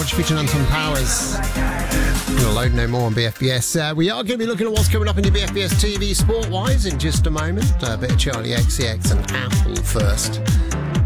Featuring Anton Powers. Gonna load no more on BFBS. We are going to be looking at what's coming up in your BFBS TV sport-wise in just a moment. A bit of Charlie XCX and Apple first.